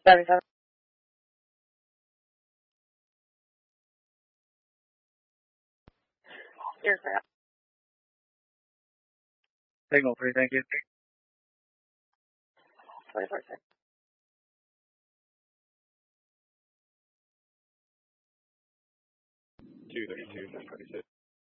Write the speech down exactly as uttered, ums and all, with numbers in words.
seventy-seven. Aircraft. Signal three, thank you. twenty-four six. two thirty-two, nine twenty-six.